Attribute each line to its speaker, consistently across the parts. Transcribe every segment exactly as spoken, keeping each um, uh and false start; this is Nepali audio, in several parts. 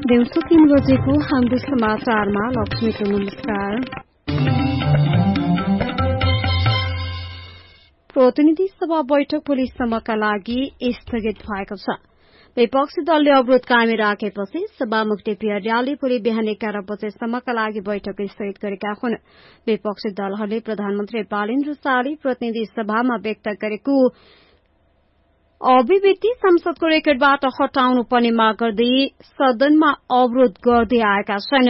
Speaker 1: दिउँसो तीन बजेको हाम्रो समाचारमा लक्ष्मीको नमस्कार। प्रतिनिधि सभा बैठक भोलिसम्मका लागि स्थगित भएको छ। विपक्षी दलले अवरोध कायम राखेपछि सभामुख डेपी अर्यालले भोलि बिहान एघार बजेसम्मका लागि बैठक स्थगित गरेका हुन्। विपक्षी दलहरूले प्रधानमन्त्री बालेन्द्र शाहले प्रतिनिधि सभामा व्यक्त गरेको अभिव्यक्ति संसदको रेकर्डबाट हटाउनु पर्ने माग गर्दै सदनमा अवरोध गर्दै आएका छन्।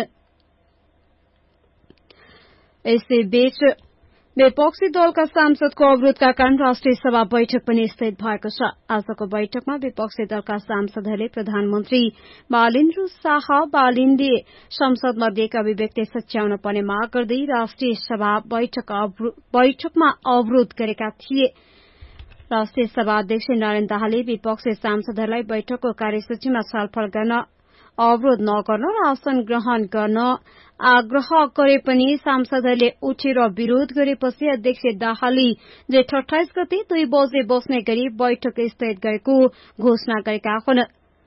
Speaker 1: यसैबीच विपक्षी दलका सांसदको अवरोधका कारण राष्ट्रिय सभा बैठक पनि स्थगित भएको छ। आजको बैठकमा विपक्षी दलका सांसदहरूले प्रधानमन्त्री बालेन्द्र शाह बालिन्दे संसदमा दिएका अभिव्यक्ति सच्याउन पर्ने माग गर्दै राष्ट्रिय सभा बैठकमा अवरोध गरेका थिए। राष्ट्रिय सभा अध्यक्ष नरेन्द्र दाहालले विपक्षी सांसदहरूलाई बैठकको कार्यसूचीमा छलफल गर्न अवरोध नगर्न र आसन ग्रहण गर्न आग्रह गरे पनि सांसदहरूले उठेर विरोध गरेपछि अध्यक्ष दाहालले जेठ अठाइस गते दुई बजे बस्ने गरी बैठक स्थगित गरेको घोषणा गरेका हुन्।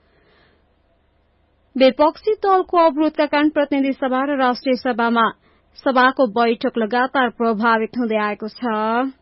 Speaker 1: विपक्षी दलको अवरोधका कारण प्रतिनिधि सभा र राष्ट्रिय सभामा सभाको बैठक लगातार प्रभावित हुँदै आएको छ।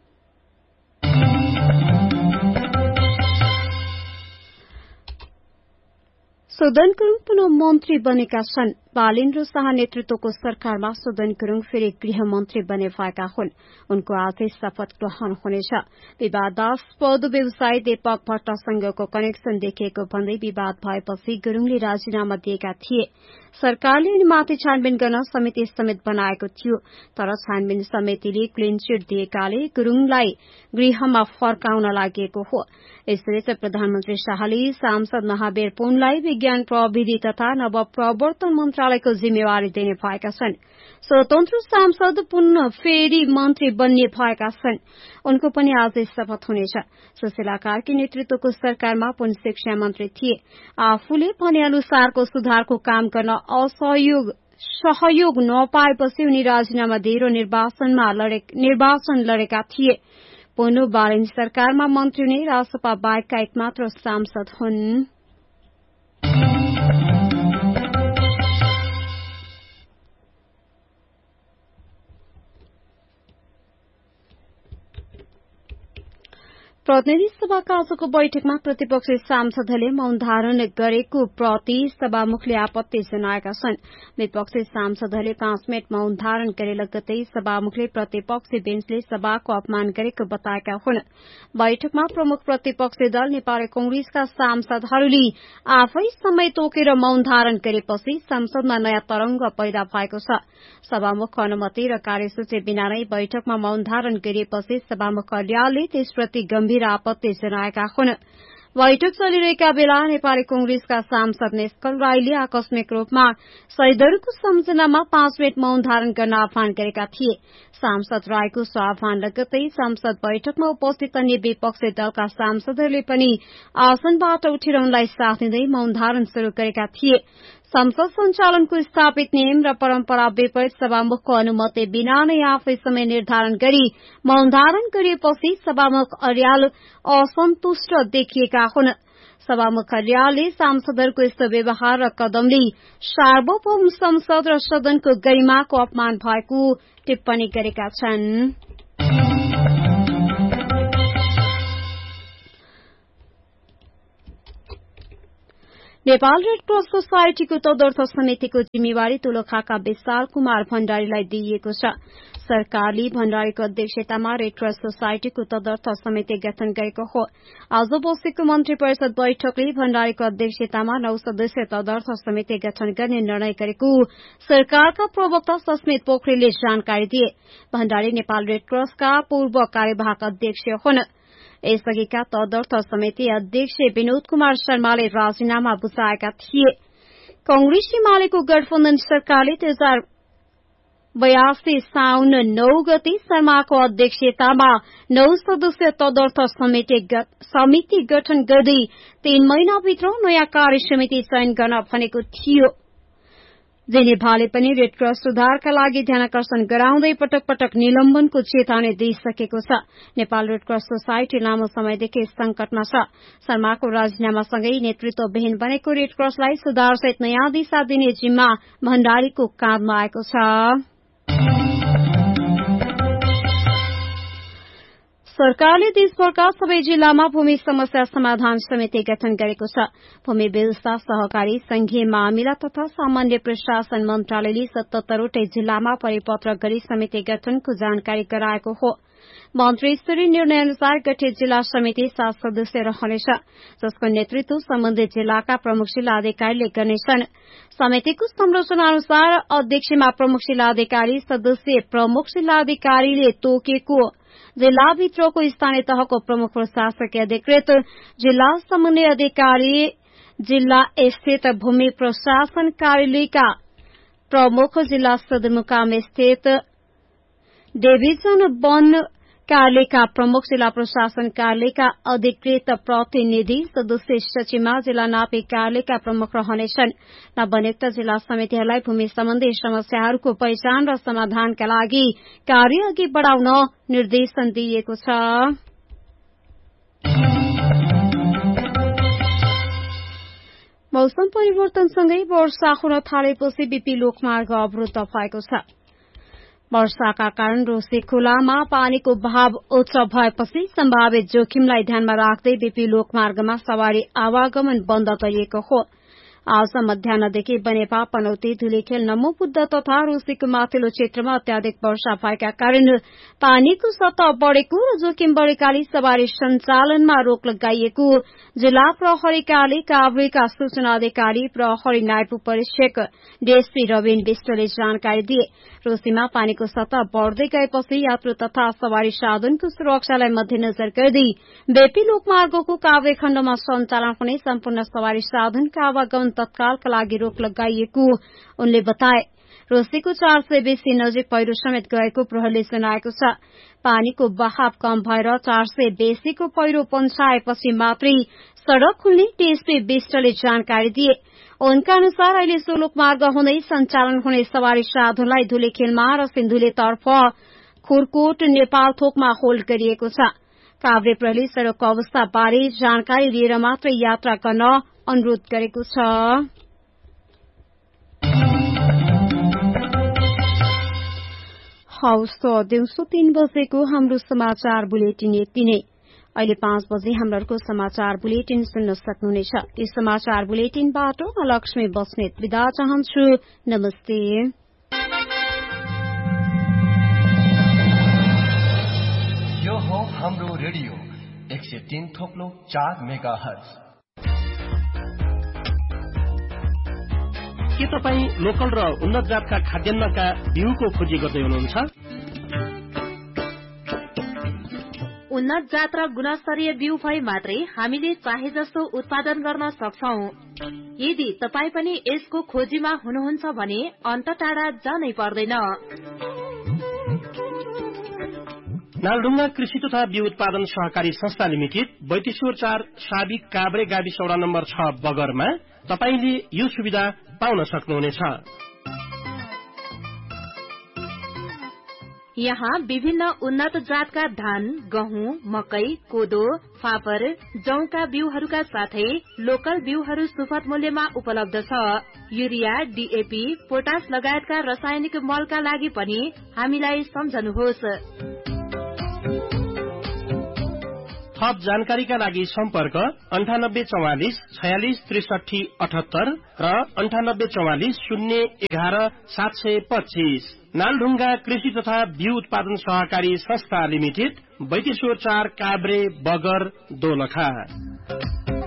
Speaker 1: सुदन गुरूङ पुनः मन्त्री बनेका छन्। बालेन्द्र शाह नेतृत्वको सरकारमा सुदन गुरूङ फेरि गृहमन्त्री बने भएका हुन्। उनको आजै शपथ ग्रहण हुनेछ। विवादास्पद व्यवसायी दीपक भट्टसँगको कनेक्सन देखिएको भन्दै विवाद भएपछि गुरूङले राजीनामा दिएका थिए। सरकारले उनीमाथि छानबिन गर्न समिति समेत बनाएको थियो, तर छानबिन समितिले क्लिन चिट दिएकाले गुरूङलाई गृहमा फर्काउन लागि हो। यसैबीच प्रधानमन्त्री शाहले सांसद महावीर पुनलाई विज्ञान प्रविधि तथा नव प्रवर्तन मन्त्रालयको जिम्मेवारी दिने भएका छन्। स्वतन्त्र सांसद पुन फेरि मन्त्री बन्ने भएका छन्। उनको पनि आजै शपथ हुनेछ। सुशीला कार्की नेतृत्वको सरकारमा पुन शिक्षा मन्त्री थिए। आफूले भने अनुसारको सुधारको काम गर्न असहयोग सहयोग नपाएपछि उनी राजीनामा दिएर निर्वाचनमा निर्वाचन लडेका थिए। पुन बालेन्द्र सरकारमा मन्त्री हुने रासपा बाहेकका एकमात्र सांसद हुन्। प्रतिनिधि सभाका आजको बैठकमा प्रतिपक्षी सांसदहरूले मौन धारण गरेको प्रति सभामुखले आपत्ति जनाएका छन्। विपक्षी सांसदहरूले पाँच मिनट मौन धारण गरे लगत्तै सभामुखले प्रतिपक्षी बेन्चले सभाको अपमान गरेको बताएका हुन्। बैठकमा प्रमुख प्रतिपक्षी दल नेपाली कांग्रेसका सांसदहरूले आफै समय तोकेर मौन धारण गरेपछि संसदमा नयाँ तरंग पैदा भएको छ। सभामुखको अनुमति र कार्यसूची बिना नै बैठकमा मौन धारण गरिएपछि सभामुख अर्यालले त्यसप्रति गम्भीर आपत्ति जनाएका हुन्। बैठक चलिरहेका बेला नेपाली कांग्रेसका सांसद निष्कल राईले आकस्मिक रूपमा शहीदहरूको सम्झनामा पाँच मिनट मौन धारण गर्न आह्वान गरेका थिए। सांसद राईको सो आह्वान लगत्तै संसद बैठकमा उपस्थित अन्य विपक्षी दलका सांसदहरूले पनि आसनबाट उठेर उनलाई साथ दिँदै मौन धारण शुरू गरेका थिए। संसद सञ्चालनको स्थापित नियम र परम्परा विपरीत सभामुखको अनुमति बिना नै आफै समय निर्धारण गरी मौन धारण गरिएपछि सभामुख अर्याल असन्तुष्ट देखिएका हुन्। सभामुख अर्यालले सांसदहरूको यस्तो व्यवहार र कदमले सार्वभौम संसद र सदनको गरिमाको अपमान भएको टिप्पणी गरेका छन्। नेपाल रेड क्रस सोसाइटीको तदर्थ समितिको जिम्मेवारी तुलखाका विशाल कुमार भण्डारीलाई दिइएको छ। सरकारले भण्डारीको अध्यक्षतामा रेड क्रस सोसाइटीको तदर्थ समिति गठन गरेको हो। आज बसेको मन्त्री परिषद बैठकले भण्डारीको अध्यक्षतामा नौ सदस्यीय तदर्थ समिति गठन गर्ने निर्णय गरेको सरकारका प्रवक्ता सस्मित पोखरेलले जानकारी दिए। भण्डारी नेपाल रेड क्रसका पूर्व कार्यवाहक अध्यक्ष हुन्। यसअघिका तदर्थ समिति अध्यक्ष विनोद कुमार शर्माले राजीनामा बुझाएका थिए। कांग्रेस एमालेको गठबन्धन सरकारले दुई हजार बयासी साउन नौ गते शर्माको अध्यक्षतामा नौ सदस्यीय तदर्थ समिति गठन गर्दै तीन महिनाभित्र नयाँ कार्य समिति चयन गर्न भनेको थियो। जेनेभाले पनि रेड क्रस सुधारका लागि ध्यानकर्षण गराउँदै पटक पटक निलम्बनको चेतावनी दिइसकेको छ। नेपाल रेड क्रस सोसाइटी लामो समयदेखि संकटमा छ। शर्माको राजीनामासँगै नेतृत्वविहीन बनेको रेड क्रसलाई सुधारसहित नयाँ दिशा दिने जिम्मा भण्डारीको काँधमा आएको छ। सरकारले देशभरका सबै जिल्लामा भूमि समस्या समाधान समिति गठन गरेको छ। भूमि व्यवस्था, सहकारी, संघीय मामिला तथा सामान्य प्रशासन मन्त्रालयले सतहत्तरवटै जिल्लामा परिपत्र गरी समिति गठनको जानकारी गराएको हो। मन्त्री स्तरीय निर्णय अनुसार गठित जिल्ला समिति सात सदस्य रहनेछ, जसको नेतृत्व सम्बन्धित जिल्लाका प्रमुख जिल्लाधिकारीले गर्नेछन्। समितिको संरचना अनुसार अध्यक्षमा प्रमुख जिल्लाधिकारी, सदस्य प्रमुख जिल्लाधिकारीले तोकेको जिल्लाभित्रको स्थानीय तहको प्रमुख प्रशासकीय अधिकृत, जिल्ला समन्वय अधिकारी, जिल्ला स्थित भूमि प्रशासन कार्यालयका प्रमुख, जिल्ला सदरमुकाम स्थित डिभिजन वन कार्यालयका प्रमुख, जिल्ला प्रशासन कार्यालयका अधिकृत प्रतिनिधि, सदस्य सचिवमा जिल्ला नापी कार्यालयका प्रमुख रहनेछन्। नवनियुक्त जिल्ला समितिहरूलाई भूमि सम्बन्धी समस्याहरूको पहिचान र समाधानका लागि कार्य अघि बढ़ाउन निर्देशन दिइएको छ। मौसम परिवर्तनसँगै वर्षा हुन थालेपछि बीपी लोकमार्ग अवरुद्ध भएको छ। वर्षाका कारण रोसी खोलामा पानीको बहाव उच्च भएपछि सम्भावित जोखिमलाई ध्यानमा राख्दै बीपी लोकमार्गमा सवारी आवागमन बन्द गरिएको हो। आज मध्याहदेखि बनेपा, पनौती, धुलीखेल, नमोबुद्ध तथा रोसीको माथिल्लो क्षेत्रमा अत्याधिक वर्षा भएका कारण पानीको सतह बढ़ेको र जोखिम बढ़ेकाले सवारी सञ्चालनमा रोक लगाइएको जिल्ला प्रहरी कार्यालय काभ्रेका सूचना अधिकारी प्रहरी नायब उपरीक्षक डीएसपी रविन विष्टले जानकारी दिए। रोसीमा पानीको सतह बढ़दै गएपछि यात्रु तथा सवारी साधनको सुरक्षालाई मध्यनजर गर्दै बेपी लोकमार्गको काभ्रे खण्डमा सञ्चालन हुने सम्पूर्ण सवारी साधनका आवागमन तत्कालका लागि रोक लगाइएको उनले बताए। रोसीको चार सय बेसी नजिक पहिरो समेत गएको प्रहरीले जनाएको छ। पानीको बहाव कम भएर चार सय बेसीको पहिरो पन्छाएपछि मात्रै सड़क खुल्ने डीएसपी विष्टले जानकारी दिए। उनका अनुसार अहिले सो लोकमार्ग हुँदै सञ्चालन हुने सवारी साधनलाई धुलीखेलमा र सिन्धुलीतर्फ खुरकोट नेपाल थोकमा होल्ड गरिएको छ। काभ्रे प्रहरीले सड़कको अवस्था बारे जानकारी लिएर मात्रै यात्रा गर्न अनुरोध गरेको छ। हवस् त दिउँसो तीन बजेको हाम्रो समाचार बुलेटिन यति नै। अहिले पाँच बजे हाम्रो समाचार बुलेटिन सुन्न सक्नुहुनेछ। यस समाचार बुलेटिनबाट म लक्ष्मी बस्नेत बिदा चाहन्छु। नमस्ते।
Speaker 2: यो हो हाम्रो रेडियो एक सय तीन थोप्लो चार मेगा हर्ज।
Speaker 3: के तपाईँ लोकल र उन्नत जातका खाद्यान्नका बिउको खोजी गर्दै हुनुहुन्छ?
Speaker 4: उन्नत जात र गुणस्तरीय बिउ भए मात्रै हामीले चाहे जस्तो उत्पादन गर्न सक्छौं। यदि तपाई पनि यसको खोजीमा हुनुहुन्छ भने अन्त टाढा जानै पर्दैन।
Speaker 3: नालढुङ्गा कृषि तथा बिउ उत्पादन सहकारी संस्था लिमिटेड बैतेश्वर चार साबिक काभ्रे गाविस वडा नम्बर छ बगरमा तपाईले यो सुविधा पाउन सक्नुहुनेछ।
Speaker 4: यहाँ विभिन्न उन्नत जातका धान, गहुँ, मकै, कोदो, फापर, जौका बिउहरूका साथै लोकल बिउहरू सुपथ मूल्यमा उपलब्ध छ। युरिया, डीएपी, पोटास लगायतका रासायनिक मलका लागि पनि हामीलाई सम्झनुहोस्।
Speaker 3: थप जानकारीका लागि सम्पर्क अन्ठानब्बे चौवालिस छयालिस त्रिसठी अठहत्तर र अन्ठानब्बे चौवालिस शून्य एघार सात सय पच्चीस। नालढुङ्गा कृषि तथा बिउ उत्पादन सहकारी संस्था लिमिटेड बैतेश्वर चार काभ्रे बगर दोलखा।